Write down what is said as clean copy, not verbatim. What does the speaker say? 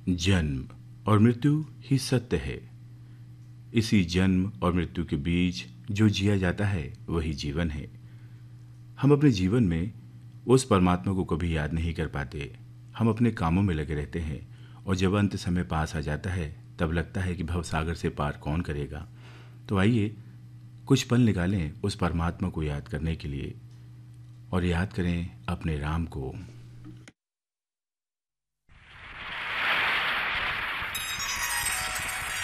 जन्म और मृत्यु ही सत्य है। इसी जन्म और मृत्यु के बीच जो जिया जाता है वही जीवन है। हम अपने जीवन में उस परमात्मा को कभी याद नहीं कर पाते। हम अपने कामों में लगे रहते हैं और जब अंत समय पास आ जाता है तब लगता है कि भवसागर से पार कौन करेगा। तो आइए कुछ पल निकालें उस परमात्मा को याद करने के लिए और याद करें अपने राम को।